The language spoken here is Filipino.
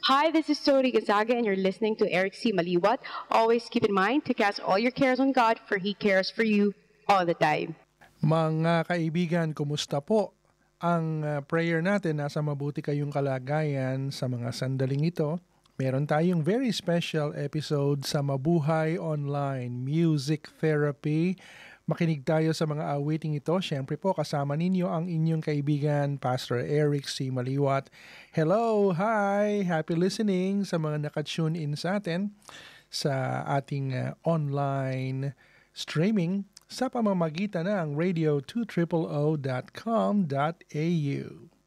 Hi, this is Tori Gonzaga, and you're listening to Eric C. Maliwat. Always keep in mind to cast all your cares on God, for He cares for you all the time. Mga kaibigan, kumusta po? Ang prayer natin nasa mabuti kayong kalagayan sa mga sandaling ito. Meron tayong very special episode sa Mabuhay Online Music Therapy. Makinig tayo sa mga awiting ito. Siyempre po kasama ninyo ang inyong kaibigan, Pastor Eric C. Maliwat. Hello, hi, happy listening sa mga nakatune in sa atin sa ating online streaming sa pamamagitan ng radio200.com.au.